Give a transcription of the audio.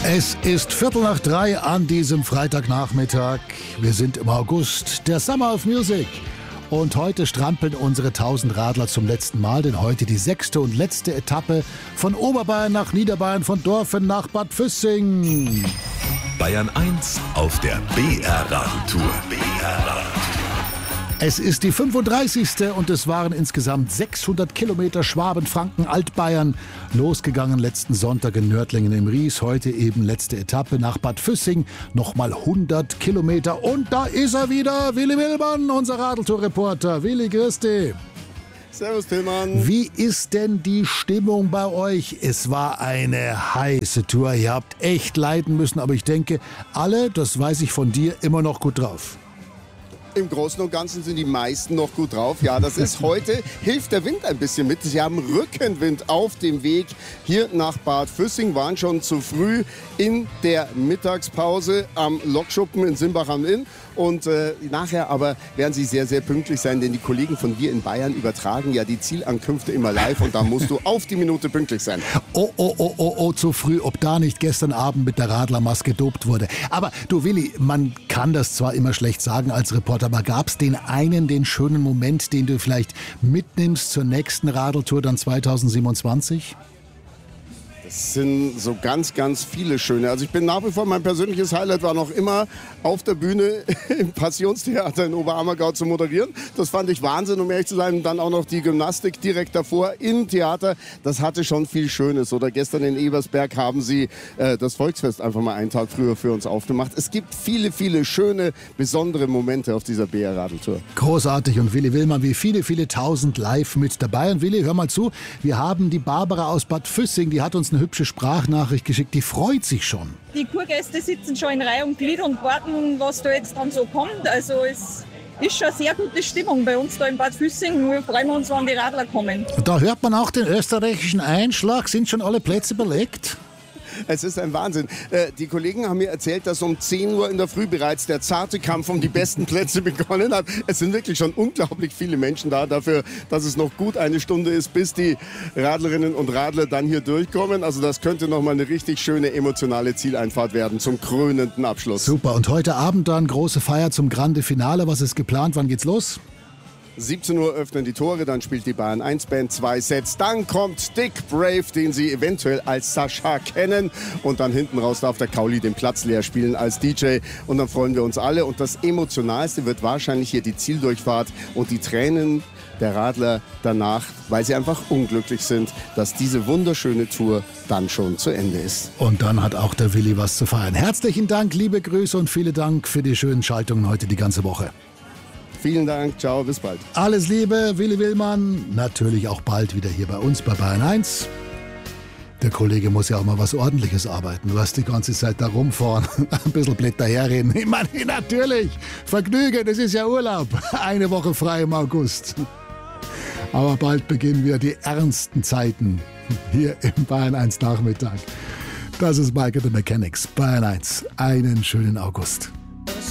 Es ist 2:45 an diesem Freitagnachmittag. Wir sind im August, der Summer of Music. Und heute strampeln unsere 1000 Radler zum letzten Mal, denn heute die 6. und letzte Etappe von Oberbayern nach Niederbayern, von Dorfen nach Bad Füssing. Bayern 1 auf der BR-Radtour. Es ist die 35. und es waren insgesamt 600 Kilometer Schwaben, Franken, Altbayern. Losgegangen letzten Sonntag in Nördlingen im Ries. Heute eben letzte Etappe nach Bad Füssing. Nochmal 100 Kilometer. Und da ist er wieder, Willi Willmann, unser Radeltour-Reporter. Willi, grüß dich. Servus, Tillmann. Wie ist denn die Stimmung bei euch? Es war eine heiße Tour. Ihr habt echt leiden müssen. Aber ich denke, alle, das weiß ich von dir, immer noch gut drauf. Im Großen und Ganzen sind die meisten noch gut drauf. Ja, das ist heute, hilft der Wind ein bisschen mit. Sie haben Rückenwind auf dem Weg hier nach Bad Füssing, waren schon zu früh in der Mittagspause am Lokschuppen in Simbach am Inn. Und nachher aber werden sie sehr, sehr pünktlich sein, denn die Kollegen von Wir in Bayern übertragen ja die Zielankünfte immer live und da musst du auf die Minute pünktlich sein. Oh, zu früh, ob da nicht gestern Abend mit der Radlermaske gedopt wurde. Aber du Willi, man kann das zwar immer schlecht sagen als Reporter, aber gab es den schönen Moment, den du vielleicht mitnimmst zur nächsten Radeltour dann 2027? Es sind so ganz, ganz viele schöne. Also ich bin nach wie vor, mein persönliches Highlight war noch immer auf der Bühne im Passionstheater in Oberammergau zu moderieren. Das fand ich Wahnsinn, um ehrlich zu sein. Und dann auch noch die Gymnastik direkt davor im Theater. Das hatte schon viel Schönes. Oder gestern in Ebersberg haben sie das Volksfest einfach mal einen Tag früher für uns aufgemacht. Es gibt viele, viele schöne, besondere Momente auf dieser BR-Radeltour. Großartig. Und Willi Willmann, wie viele, viele tausend live mit dabei. Und Willi, hör mal zu, wir haben die Barbara aus Bad Füssing, die hat uns eine hübsche Sprachnachricht geschickt, die freut sich schon. Die Kurgäste sitzen schon in Reihe und Glied und warten, was da jetzt dann so kommt. Also es ist schon sehr gute Stimmung bei uns da in Bad Füssing. Wir freuen uns, wenn die Radler kommen. Da hört man auch den österreichischen Einschlag. Sind schon alle Plätze belegt? Es ist ein Wahnsinn. Die Kollegen haben mir erzählt, dass um 10 Uhr in der Früh bereits der zarte Kampf um die besten Plätze begonnen hat. Es sind wirklich schon unglaublich viele Menschen da dafür, dass es noch gut eine Stunde ist, bis die Radlerinnen und Radler dann hier durchkommen. Also das könnte nochmal eine richtig schöne emotionale Zieleinfahrt werden zum krönenden Abschluss. Super. Und heute Abend dann große Feier zum Grande Finale. Was ist geplant? Wann geht's los? 17 Uhr öffnen die Tore, dann spielt die Bayern 1 Band 2 Sets. Dann kommt Dick Brave, den Sie eventuell als Sascha kennen. Und dann hinten raus darf der Kauli den Platz leer spielen als DJ. Und dann freuen wir uns alle. Und das Emotionalste wird wahrscheinlich hier die Zieldurchfahrt und die Tränen der Radler danach, weil sie einfach unglücklich sind, dass diese wunderschöne Tour dann schon zu Ende ist. Und dann hat auch der Willi was zu feiern. Herzlichen Dank, liebe Grüße und vielen Dank für die schönen Schaltungen heute die ganze Woche. Vielen Dank, ciao, bis bald. Alles Liebe, Willi Willmann. Natürlich auch bald wieder hier bei uns bei Bayern 1. Der Kollege muss ja auch mal was Ordentliches arbeiten. Du hast die ganze Zeit da rumfahren, ein bisschen blöd daherreden. Ich meine, natürlich, Vergnügen, das ist ja Urlaub. Eine Woche frei im August. Aber bald beginnen wir die ernsten Zeiten hier im Bayern 1 Nachmittag. Das ist Michael the Mechanics, Bayern 1. Einen schönen August.